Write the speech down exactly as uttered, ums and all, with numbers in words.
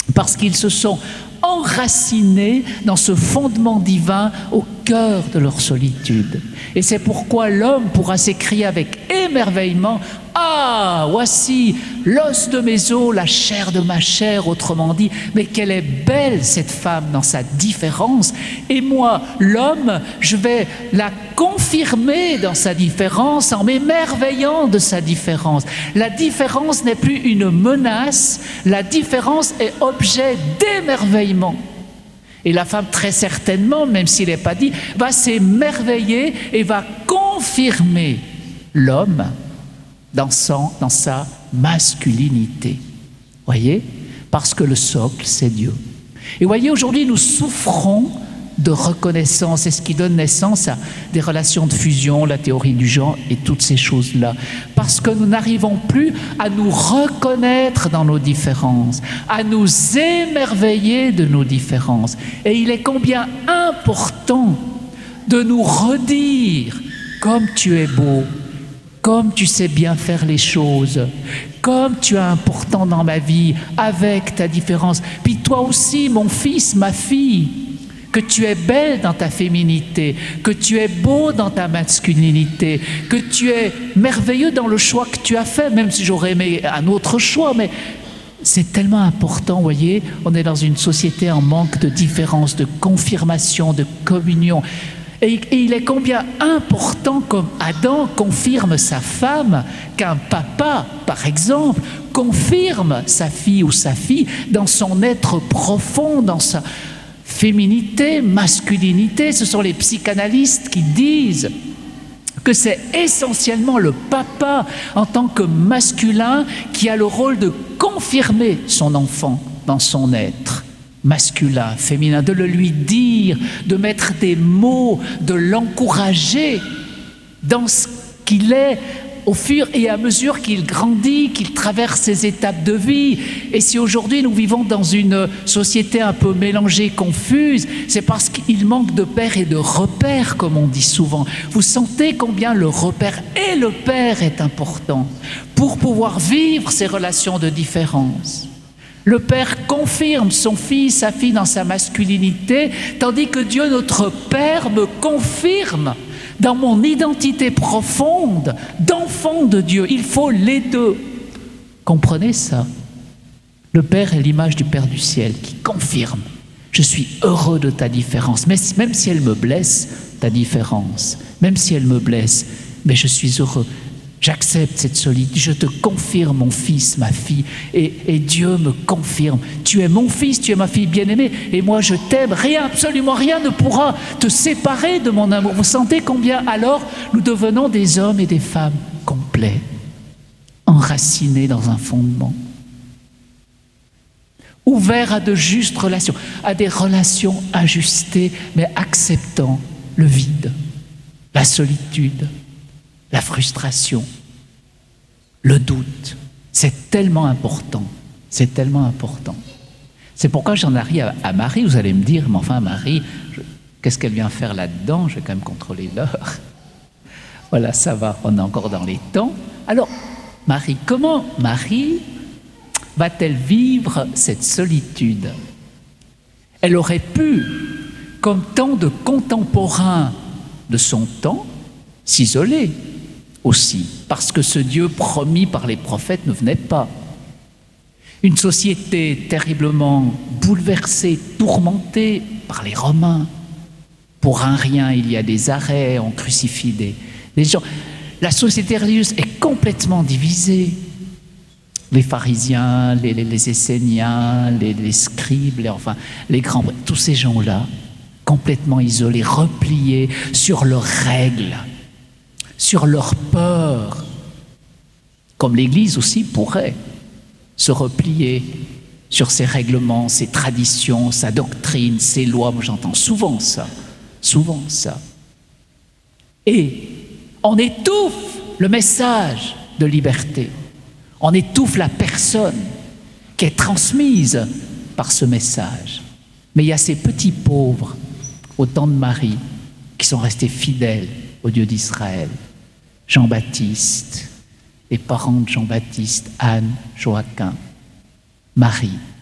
parce qu'ils se sont enracinés dans ce fondement divin au cœur de leur solitude. Et c'est pourquoi l'homme pourra s'écrier avec émerveillement: ah, voici l'os de mes os, la chair de ma chair, autrement dit, mais qu'elle est belle cette femme dans sa différence, et moi, l'homme, je vais la confirmer dans sa différence en m'émerveillant de sa différence. La différence n'est plus une menace, la différence est objet d'émerveillement. Et la femme, très certainement, même s'il n'est pas dit, va s'émerveiller et va confirmer l'homme dans, son, dans sa masculinité. Voyez? Parce que le socle, c'est Dieu. Et voyez, aujourd'hui, nous souffrons de reconnaissance. C'est ce qui donne naissance à des relations de fusion, la théorie du genre et toutes ces choses-là. Parce que nous n'arrivons plus à nous reconnaître dans nos différences, à nous émerveiller de nos différences. Et il est combien important de nous redire: comme tu es beau, comme tu sais bien faire les choses, comme tu es important dans ma vie, avec ta différence. Puis toi aussi, mon fils, ma fille, que tu es belle dans ta féminité, que tu es beau dans ta masculinité, que tu es merveilleux dans le choix que tu as fait, même si j'aurais aimé un autre choix, mais c'est tellement important, vous voyez, on est dans une société en manque de différence, de confirmation, de communion. Et, et il est combien important, comme Adam confirme sa femme, qu'un papa, par exemple, confirme sa fille ou sa fille dans son être profond, dans sa féminité, masculinité. Ce sont les psychanalystes qui disent que c'est essentiellement le papa en tant que masculin qui a le rôle de confirmer son enfant dans son être masculin, féminin, de le lui dire, de mettre des mots, de l'encourager dans ce qu'il est au fur et à mesure qu'il grandit, qu'il traverse ses étapes de vie. Et si aujourd'hui nous vivons dans une société un peu mélangée, confuse, c'est parce qu'il manque de père et de repère, comme on dit souvent. Vous sentez combien le repère et le père est important pour pouvoir vivre ces relations de différence. Le père confirme son fils, sa fille dans sa masculinité, tandis que Dieu, notre Père, me confirme dans mon identité profonde d'enfant de Dieu. Il faut les deux. Comprenez ça? Le Père est l'image du Père du ciel qui confirme: je suis heureux de ta différence, mais même si elle me blesse, ta différence, même si elle me blesse, mais je suis heureux. J'accepte cette solitude, je te confirme, mon fils, ma fille, et, et Dieu me confirme: tu es mon fils, tu es ma fille bien-aimée, et moi je t'aime, rien, absolument rien ne pourra te séparer de mon amour. Vous sentez combien alors nous devenons des hommes et des femmes complets, enracinés dans un fondement, ouverts à de justes relations, à des relations ajustées, mais acceptant le vide, la solitude, la frustration, le doute. C'est tellement important, c'est tellement important. C'est pourquoi j'en arrive à, à Marie. Vous allez me dire: mais enfin Marie, je, qu'est-ce qu'elle vient faire là-dedans? Je vais quand même contrôler l'heure. Voilà, ça va, on est encore dans les temps. Alors, Marie, comment Marie va-t-elle vivre cette solitude? Elle aurait pu, comme tant de contemporains de son temps, s'isoler aussi, parce que ce Dieu promis par les prophètes ne venait pas. Une société terriblement bouleversée, tourmentée par les Romains. Pour un rien, il y a des arrêts, on crucifie des, des gens. La société religieuse est complètement divisée. Les pharisiens, les, les, les esséniens, les, les scribes, les, enfin, les grands, tous ces gens-là, complètement isolés, repliés sur leurs règles, sur leur peur, comme l'Église aussi pourrait se replier sur ses règlements, ses traditions, sa doctrine, ses lois. Moi, j'entends souvent ça, souvent ça. Et on étouffe le message de liberté, on étouffe la personne qui est transmise par ce message. Mais il y a ces petits pauvres, au temps de Marie, qui sont restés fidèles au Dieu d'Israël. Jean-Baptiste, les parents de Jean-Baptiste, Anne, Joachim, Marie.